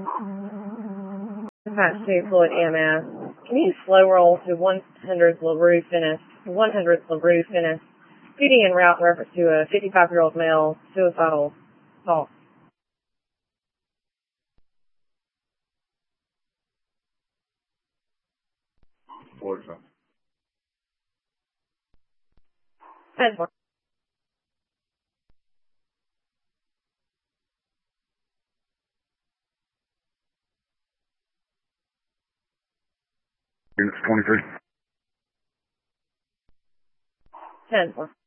Dispatch to Floyd EMS. Can you slow roll to 100th LaRue Finis? 100th LaRue Finis. PD en route in reference to a 55-year-old male suicidal assault. What's up? 10-4. Units 23. 10-4.